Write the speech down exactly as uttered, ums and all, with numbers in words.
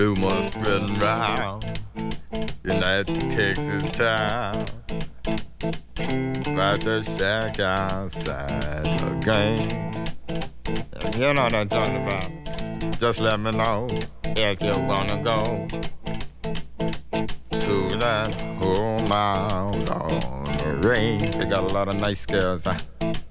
Rumors spreading round in that Texas town about the shack outside the game. If you know what I'm talking about, just let me know if you wanna go to that home out on the range. They got a lot of nice girls. Huh?